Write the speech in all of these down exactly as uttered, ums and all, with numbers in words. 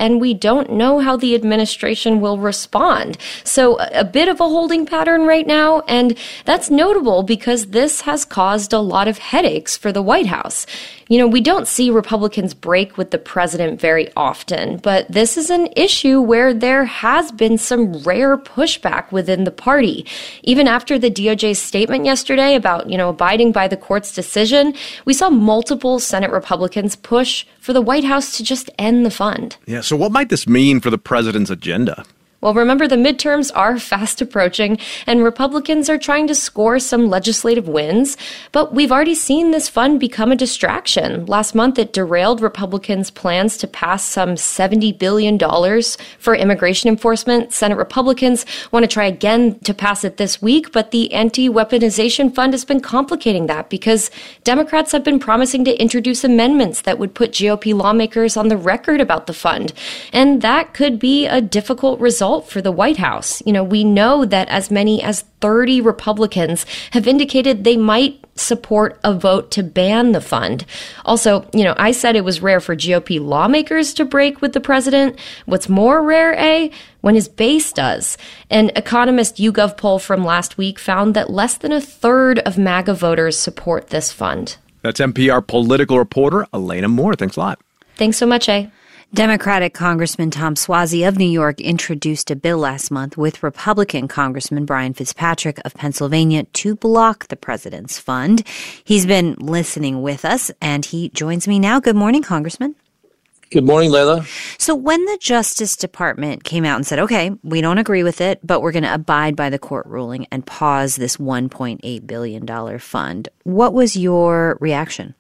and we don't know how the administration will respond. So a bit of a holding pattern right now, and that's notable because this has caused a lot of headaches for the White House. You know, we don't see Republicans break with the president very often, but this is an issue where there has been some rare pushback within the party. Even after the D O J's statement yesterday about, you know, abiding by the court's decision, we saw multiple Senate Republicans push for the White House to just end the fund. Yeah, so what might this mean for the president's agenda? Well, remember, the midterms are fast approaching, and Republicans are trying to score some legislative wins. But we've already seen this fund become a distraction. Last month, it derailed Republicans' plans to pass some seventy billion dollars for immigration enforcement. Senate Republicans want to try again to pass it this week, but the anti-weaponization fund has been complicating that because Democrats have been promising to introduce amendments that would put G O P lawmakers on the record about the fund. And that could be a difficult result for the White House. You know, we know that as many as thirty Republicans have indicated they might support a vote to ban the fund. Also, you know, I said it was rare for G O P lawmakers to break with the president. What's more rare, A, when his base does. An Economist YouGov poll from last week found that less than a third of MAGA voters support this fund. That's N P R political reporter Elena Moore. Thanks a lot. Thanks so much, A. Democratic Congressman Tom Suozzi of New York introduced a bill last month with Republican Congressman Brian Fitzpatrick of Pennsylvania to block the president's fund. He's been listening with us, and he joins me now. Good morning, Congressman. Good morning, Layla. So when the Justice Department came out and said, okay, we don't agree with it, but we're going to abide by the court ruling and pause this one point eight billion dollars fund, what was your reaction?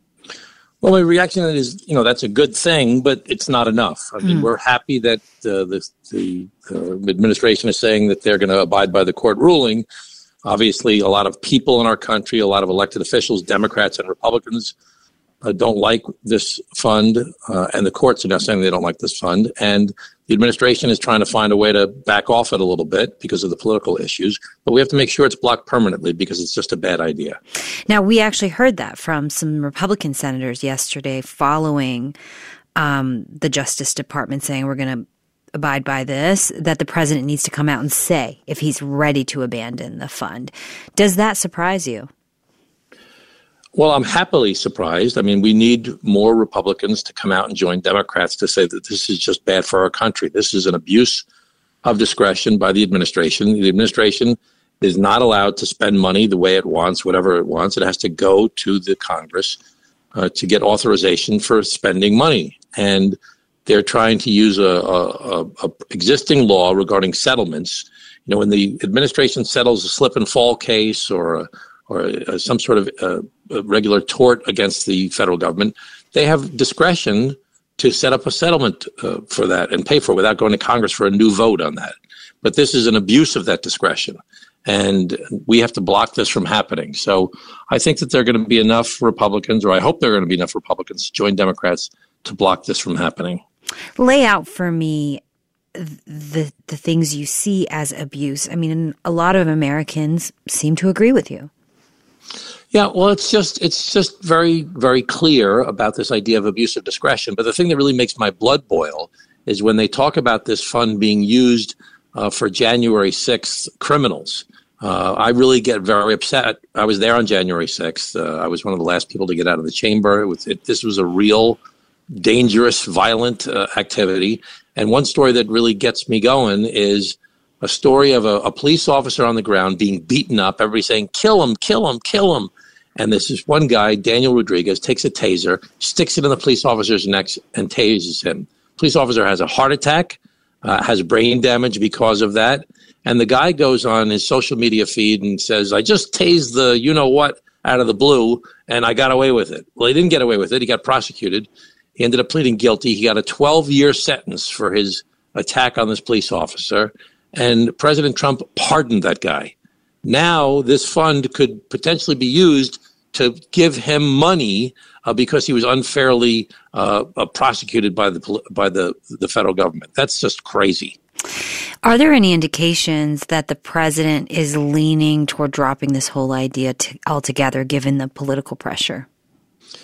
Well, my reaction is, you know, that's a good thing, but it's not enough. I mean, mm. we're happy that uh, the, the uh, administration is saying that they're going to abide by the court ruling. Obviously, a lot of people in our country, a lot of elected officials, Democrats and Republicans, uh, don't like this fund, uh, and the courts are now saying they don't like this fund. And the administration is trying to find a way to back off it a little bit because of the political issues. But we have to make sure it's blocked permanently because it's just a bad idea. Now, we actually heard that from some Republican senators yesterday following um, the Justice Department saying we're going to abide by this, that the president needs to come out and say if he's ready to abandon the fund. Does that surprise you? Well, I'm happily surprised. I mean, we need more Republicans to come out and join Democrats to say that this is just bad for our country. This is an abuse of discretion by the administration. The administration is not allowed to spend money the way it wants, whatever it wants. It has to go to the Congress uh, to get authorization for spending money. And they're trying to use a, a, a, a existing law regarding settlements. You know, when the administration settles a slip and fall case or a or uh, some sort of uh, regular tort against the federal government, they have discretion to set up a settlement uh, for that and pay for it without going to Congress for a new vote on that. But this is an abuse of that discretion, and we have to block this from happening. So I think that there are going to be enough Republicans, or I hope there are going to be enough Republicans to join Democrats to block this from happening. Lay out for me the the things you see as abuse. I mean, a lot of Americans seem to agree with you. Yeah, well, it's just it's just very, very clear about this idea of abuse of discretion. But the thing that really makes my blood boil is when they talk about this fund being used uh, for January sixth criminals. Uh, I really get very upset. I was there on January sixth. Uh, I was one of the last people to get out of the chamber. It was, it, this was a real dangerous, violent uh, activity. And one story that really gets me going is a story of a, a police officer on the ground being beaten up, everybody saying, kill him, kill him, kill him. And this is one guy, Daniel Rodriguez, takes a taser, sticks it in the police officer's neck and tases him. Police officer has a heart attack, uh, has brain damage because of that. And the guy goes on his social media feed and says, I just tased the you-know-what out of the blue, and I got away with it. Well, he didn't get away with it. He got prosecuted. He ended up pleading guilty. He got a twelve-year sentence for his attack on this police officer. And President Trump pardoned that guy. Now this fund could potentially be used to give him money uh, because he was unfairly uh, uh, prosecuted by the by the the federal government. That's just crazy. Are there any indications that the president is leaning toward dropping this whole idea to, altogether, given the political pressure?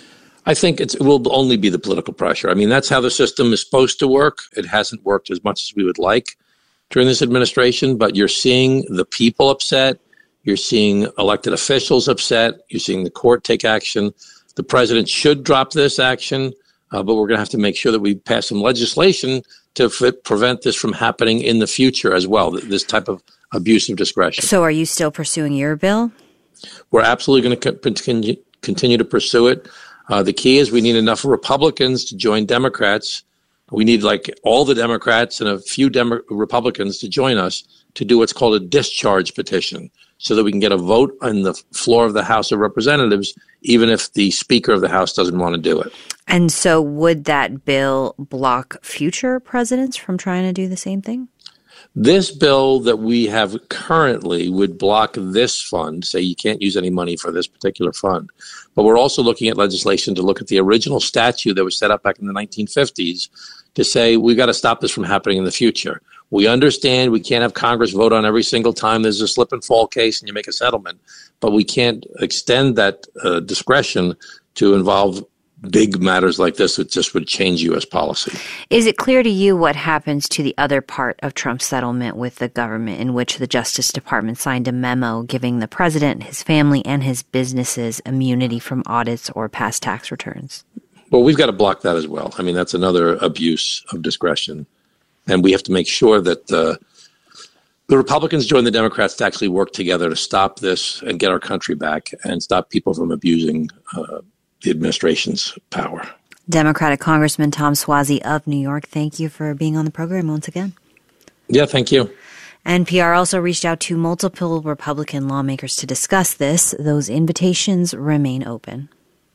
I think it's, it will only be the political pressure. I mean, that's how the system is supposed to work. It hasn't worked as much as we would like during this administration, but you're seeing the people upset. You're seeing elected officials upset. You're seeing the court take action. The president should drop this action, uh, but we're going to have to make sure that we pass some legislation to f- prevent this from happening in the future as well, this type of abuse of discretion. So are you still pursuing your bill? We're absolutely going to co- continue to pursue it. Uh, the key is we need enough Republicans to join Democrats. We need like all the Democrats and a few Demo- Republicans to join us to do what's called a discharge petition so that we can get a vote on the floor of the House of Representatives, even if the Speaker of the House doesn't want to do it. And so would that bill block future presidents from trying to do the same thing? This bill that we have currently would block this fund, say you can't use any money for this particular fund. But we're also looking at legislation to look at the original statute that was set up back in the nineteen fifties to say we've got to stop this from happening in the future. We understand we can't have Congress vote on every single time there's a slip and fall case and you make a settlement, but we can't extend that uh, discretion to involve big matters like this that just would change U S policy. Is it clear to you what happens to the other part of Trump's settlement with the government in which the Justice Department signed a memo giving the president, his family, and his businesses immunity from audits or past tax returns? Well, we've got to block that as well. I mean, that's another abuse of discretion. And we have to make sure that uh, the Republicans join the Democrats to actually work together to stop this and get our country back and stop people from abusing uh, the administration's power. Democratic Congressman Tom Suozzi of New York, thank you for being on the program once again. Yeah, thank you. N P R also reached out to multiple Republican lawmakers to discuss this. Those invitations remain open.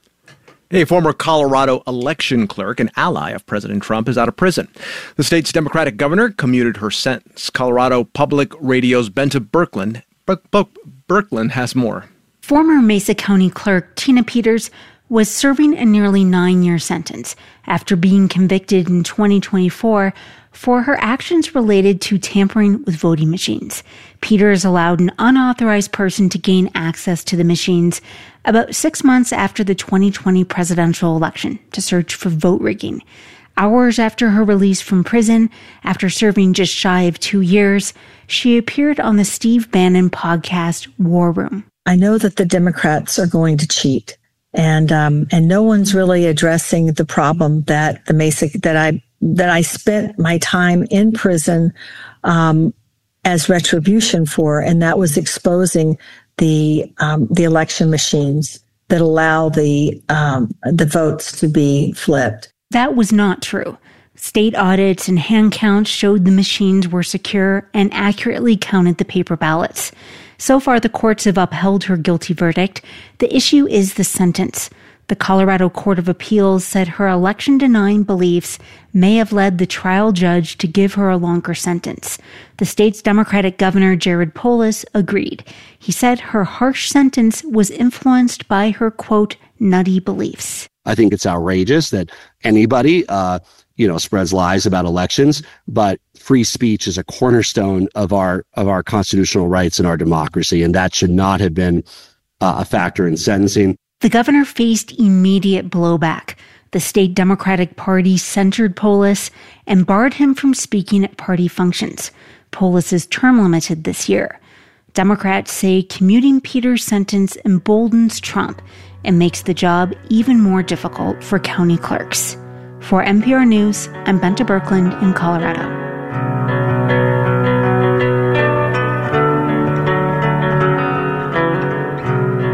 A former Colorado election clerk, an ally of President Trump, is out of prison. The state's Democratic governor commuted her sentence. Colorado Public Radio's Benta Birkeland, Birkeland has more. Former Mesa County Clerk Tina Peters was serving a nearly nine-year sentence after being convicted in twenty twenty-four for her actions related to tampering with voting machines. Peters allowed an unauthorized person to gain access to the machines about six months after the twenty twenty presidential election to search for vote rigging. Hours after her release from prison, after serving just shy of two years, she appeared on the Steve Bannon podcast War Room. I know that the Democrats are going to cheat. And um, and no one's really addressing the problem that the Mesa that I that I spent my time in prison um, as retribution for, and that was exposing the um, the election machines that allow the um, the votes to be flipped. That was not true. State audits and hand counts showed the machines were secure and accurately counted the paper ballots. So far, the courts have upheld her guilty verdict. The issue is the sentence. The Colorado Court of Appeals said her election-denying beliefs may have led the trial judge to give her a longer sentence. The state's Democratic Governor Jared Polis agreed. He said her harsh sentence was influenced by her, quote, nutty beliefs. I think it's outrageous that anybody, uh, you know, spreads lies about elections, but free speech is a cornerstone of our of our constitutional rights and our democracy, and that should not have been uh, a factor in sentencing. The governor faced immediate blowback. The state Democratic Party censured Polis and barred him from speaking at party functions. Polis is term limited this year. Democrats say commuting Peters' sentence emboldens Trump and makes the job even more difficult for county clerks. For N P R News, I'm Benta Birkeland in Colorado.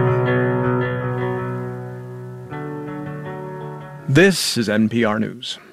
This is N P R News.